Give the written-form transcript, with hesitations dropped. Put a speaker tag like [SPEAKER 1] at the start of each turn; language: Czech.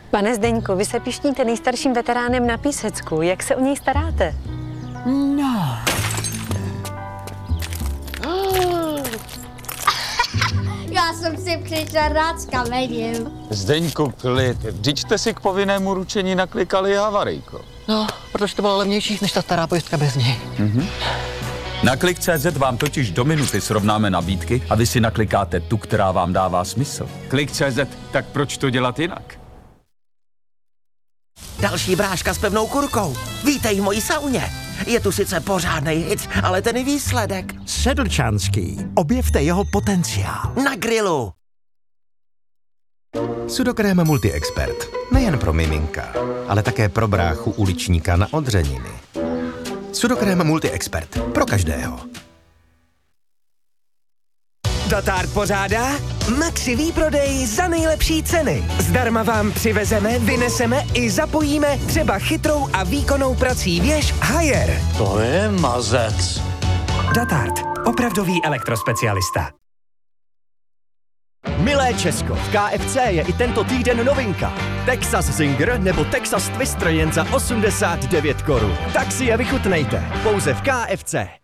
[SPEAKER 1] Pane Zdeňku, vy se pišníte nejstarším veteránem na Písecku. Jak se o něj staráte?
[SPEAKER 2] No.
[SPEAKER 3] Já jsem si přišla rád s kamením.
[SPEAKER 4] Zdeňku, klid. Vždyť jste si k povinnému ručení naklikali havarijko.
[SPEAKER 2] No, protože to bylo levnější než ta stará pojistka bez něj.
[SPEAKER 5] Na Klik.cz vám totiž do minuty srovnáme nabídky a vy si naklikáte tu, která vám dává smysl.
[SPEAKER 4] Klik.cz, tak proč to dělat jinak?
[SPEAKER 6] Další bráška s pevnou kurkou. Vítej v mojí sauně. Je tu sice pořádnej hit, ale ten výsledek.
[SPEAKER 7] Sedlčanský. Objevte jeho potenciál.
[SPEAKER 6] Na grilu.
[SPEAKER 8] Sudokrém Multi-Expert. Nejen pro miminka, ale také pro bráchu uličníka na odřeniny. Sudokrém Multi-Expert. Pro každého.
[SPEAKER 9] Datard pořádá Maxi výprodej za nejlepší ceny. Zdarma vám přivezeme, vyneseme i zapojíme třeba chytrou a výkonnou prací věž Haier.
[SPEAKER 10] To je mazec.
[SPEAKER 9] Datard. Opravdový elektrospecialista.
[SPEAKER 11] Milé Česko, v KFC je i tento týden novinka. Texas Zinger nebo Texas Twister jen za 89 korun. Tak si je vychutnejte, pouze v KFC.